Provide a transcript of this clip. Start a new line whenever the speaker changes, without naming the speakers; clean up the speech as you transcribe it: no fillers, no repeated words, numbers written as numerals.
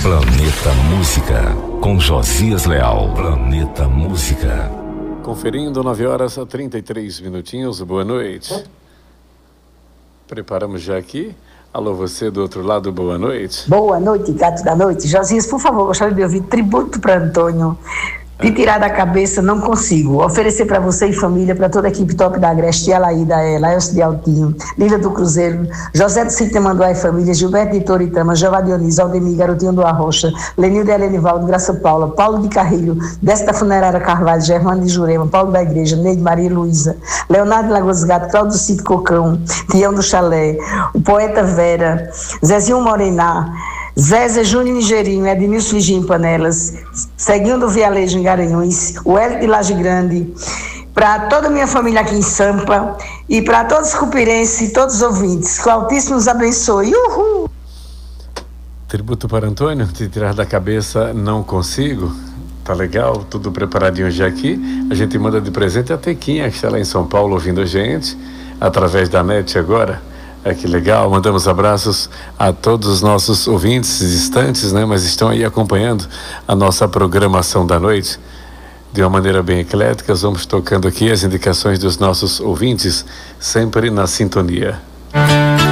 Planeta Música, com Josias Leal. Planeta Música.
Conferindo 9h33. Boa noite. Preparamos já aqui. Alô, você do outro lado, boa noite.
Boa noite, gato da noite. Josias, por favor, gostaria de ouvir tributo para Antônio. De tirar da cabeça, não consigo. Oferecer para você e família, para toda a equipe top da Agreste, Alaída, Laelcio de Altinho, Lília do Cruzeiro, José do Sítio Manduá e família, Gilberto de Toritama, Jeová Dionísio, Aldemir, Garotinho do Arrocha, Lenil de Helenivaldo, Graça Paula, Paulo de Carrilho, Desta Funerária Carvalho, Germano de Jurema, Paulo da Igreja, Neide Maria Luísa, Leonardo de Lagoas Gato, Cláudio do Sítio Cocão, Tião do Chalé, o poeta Vera, Zezinho Morená, Zézé Júnior Nigerinho, Edmilson Liginho em Panelas, Ceguinho do Vialejo em Garanhuns, o Hélio de Laje Grande, para toda a minha família aqui em Sampa e para todos os cupirenses e todos os ouvintes. Que o Altíssimo nos abençoe. Uhul!
Tributo para Antônio, de tirar da cabeça não consigo. Tá legal, tudo preparadinho já aqui. A gente manda de presente a Tequinha, que está lá em São Paulo ouvindo a gente, através da net agora. Que legal, mandamos abraços a todos os nossos ouvintes distantes, né? Mas estão aí acompanhando a nossa programação da noite de uma maneira bem eclética. Vamos tocando aqui as indicações dos nossos ouvintes, sempre na sintonia.